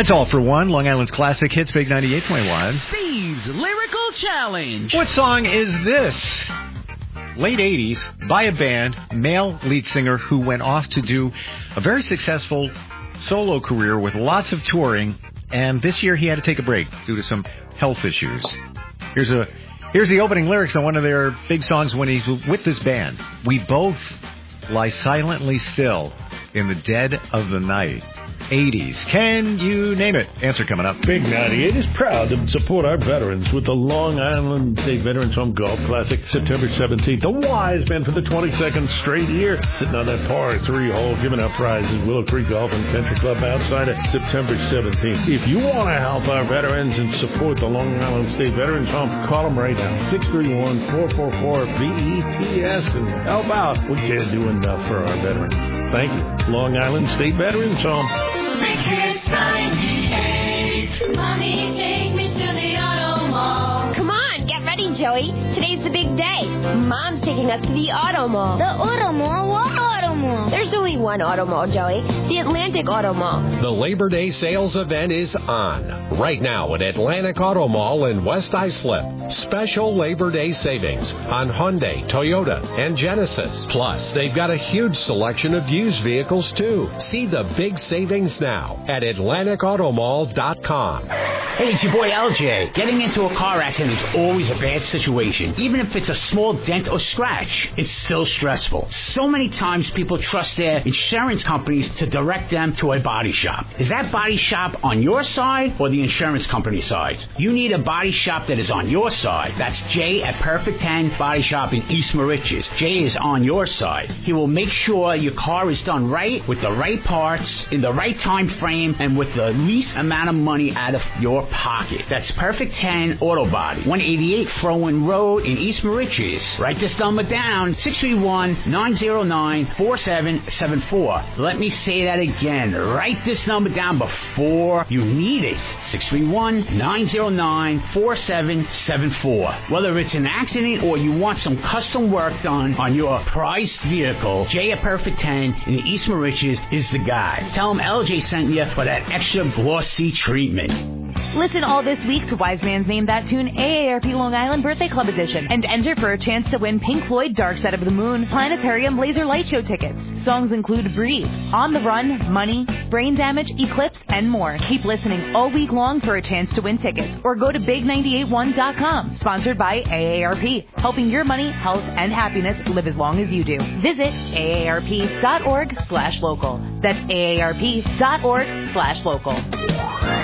It's all for one. Long Island's classic hits, Big 98.1. Steve's Lyrical Challenge. What song is this? Late 80s, by a band, male lead singer who went off to do a very successful solo career with lots of touring, and this year he had to take a break due to some health issues. Here's the opening lyrics on one of their big songs when he's with this band. We both lie silently still in the dead of the night. 80s. Can you name it? Answer coming up. Big 98 is proud to support our veterans with the Long Island State Veterans Home Golf Classic, September 17th. The Wise Men for the 22nd straight year, sitting on that par 3 hole, giving out prizes. Willow Creek Golf and Country Club outside of September 17th. If you want to help our veterans and support the Long Island State Veterans Home, call them right now, 631-444-VETS, and help out. We can't do enough for our veterans. Thank you. Long Island State Veterans Home. Big Hits 98. Mommy, take me to the auto mall. Come on, get ready, Joey. Today's the big day. Mom's taking us to the auto mall. The auto mall? What auto mall? There's only one auto mall, Joey. The Atlantic Auto Mall. The Labor Day sales event is on. Right now at Atlantic Auto Mall in West Islip. Special Labor Day savings on Hyundai, Toyota, and Genesis. Plus, they've got a huge selection of used vehicles, too. See the big savings now at AtlanticAutomall.com. Hey, it's your boy LJ. Getting into a car accident is always a bad situation. Even if it's a small dent or scratch, it's still stressful. So many times people trust their insurance companies to direct them to a body shop. Is that body shop on your side or the insurance company side? You need a body shop that is on your side. That's Jay at Perfect 10 Body Shop in East Moriches. Jay is on your side. He will make sure your car is done right, with the right parts, in the right time frame, and with the least amount of money out of your pocket. That's Perfect 10 Auto Body, 188 Frowen Road in East Moriches. Write this number down, 631-909-4774. Let me say that again. Write this number down before you need it. 631-909-4774. Whether it's an accident or you want some custom work done on your prized vehicle, Jay at Perfect 10 in East Moriches is the guy. Tell him LJ sent you for that extra glossy treatment. Listen all this week to Wise Man's Name That Tune AARP Long Island Birthday Club Edition and enter for a chance to win Pink Floyd Dark Side of the Moon Planetarium Laser Light Show tickets. Songs include Breathe, On the Run, Money, Brain Damage, Eclipse, and more. Keep listening all week long for a chance to win tickets or go to big981.com. Sponsored by AARP, helping your money, health, and happiness live as long as you do. Visit aarp.org/local. That's aarp.org/local.